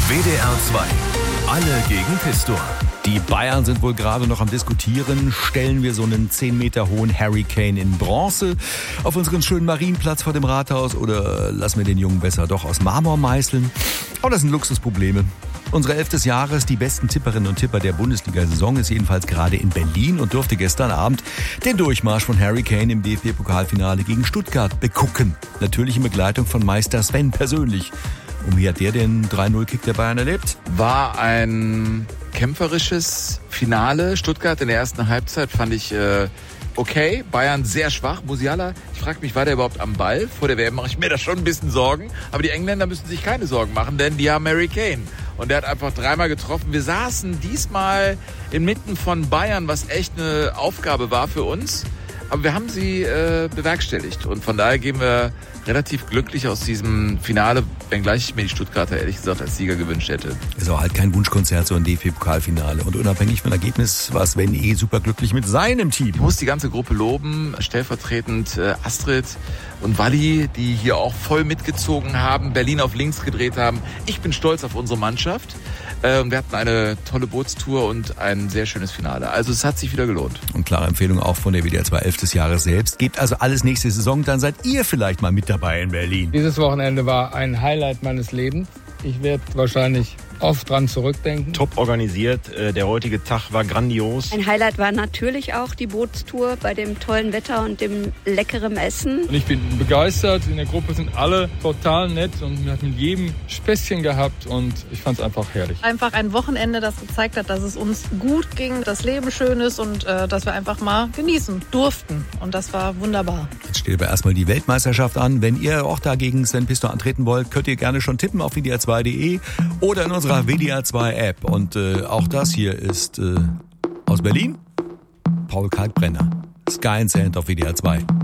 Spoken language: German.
WDR 2. Alle gegen Pistor. Die Bayern sind wohl gerade noch am Diskutieren. Stellen wir so einen 10 Meter hohen Harry Kane in Bronze auf unseren schönen Marienplatz vor dem Rathaus oder lassen wir den Jungen besser doch aus Marmor meißeln? Aber das sind Luxusprobleme. Unsere 11 des Jahres, die besten Tipperinnen und Tipper der Bundesliga-Saison, ist jedenfalls gerade in Berlin und durfte gestern Abend den Durchmarsch von Harry Kane im DFB-Pokalfinale gegen Stuttgart begucken. Natürlich in Begleitung von Meister Sven persönlich. Und wie hat der den 3-0-Kick der Bayern erlebt? War ein kämpferisches Finale. Stuttgart in der ersten Halbzeit fand ich okay. Bayern sehr schwach. Musiala, ich frage mich, war der überhaupt am Ball? Vor der WM mache ich mir da schon ein bisschen Sorgen. Aber die Engländer müssen sich keine Sorgen machen, denn die haben Harry Kane. Und der hat einfach 3-mal getroffen. Wir saßen diesmal inmitten von Bayern, was echt eine Aufgabe war für uns. Aber wir haben sie bewerkstelligt. Und von daher gehen wir relativ glücklich aus diesem Finale, wenngleich ich mir die Stuttgarter ehrlich gesagt als Sieger gewünscht hätte. Es war halt kein Wunschkonzert, so ein DFB-Pokalfinale. Und unabhängig vom Ergebnis war Sven superglücklich mit seinem Team. Ich muss die ganze Gruppe loben, stellvertretend Astrid und Walli, die hier auch voll mitgezogen haben, Berlin auf links gedreht haben. Ich bin stolz auf unsere Mannschaft. Wir hatten eine tolle Bootstour und ein sehr schönes Finale. Also es hat sich wieder gelohnt. Und klare Empfehlung auch von der WDR 2 11 des Jahres selbst. Gebt also alles nächste Saison, dann seid ihr vielleicht mal mit dabei in Berlin. Dieses Wochenende war ein Highlight meines Lebens. Ich werde wahrscheinlich oft dran zurückdenken. Top organisiert, der heutige Tag war grandios. Ein Highlight war natürlich auch die Bootstour bei dem tollen Wetter und dem leckeren Essen. Und ich bin begeistert, in der Gruppe sind alle total nett und wir hatten mit jedem Späßchen gehabt und ich fand es einfach herrlich. Einfach ein Wochenende, das gezeigt hat, dass es uns gut ging, das Leben schön ist und dass wir einfach mal genießen durften und das war wunderbar. Jetzt steht aber erstmal die Weltmeisterschaft an. Wenn ihr auch dagegen Sven Pistor antreten wollt, könnt ihr gerne schon tippen auf wdr2.de oder in unserer WDR 2 App. Und auch das hier ist aus Berlin Paul Kalkbrenner. Sky and Sand auf WDR 2.